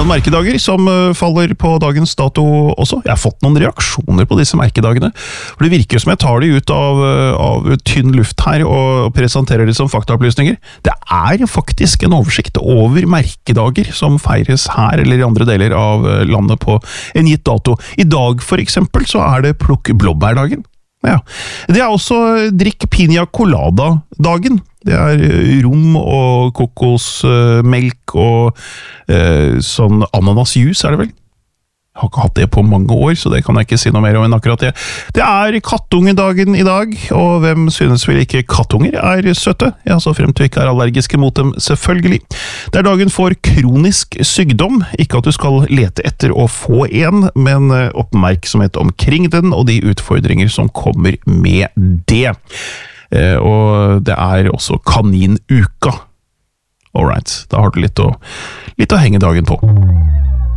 noen merkedager som faller på dagens dato også. Jeg har fått noen reaksjoner på disse merkedagene, for det virker som jeg tar de ut av tynn luft her og presenterer de som faktaopplysninger. Det er faktisk en oversikt over merkedager som feires her eller i andre deler av landet på en gitt dato. I dag for eksempel så er det plukk blåbærdagen. Ja. Det er også drikk piña colada-dagen. Det er rom og kokosmelk og sånn ananasjus, er det vel? Jeg har ikke hatt det på mange år, så det kan jeg ikke si noe mer om enn akkurat det. Det er kattungedagen i dag, og hvem synes vel ikke kattunger er søte? Ja, så frem til ikke er allergiske mot dem, selvfølgelig. Det er dagen for kronisk sykdom, ikke at du skal lete etter å få en, men oppmerksomhet omkring den, og de utfordringer som kommer med det. Og det er også kaninuka. Alright, da har du litt å henge dagen på.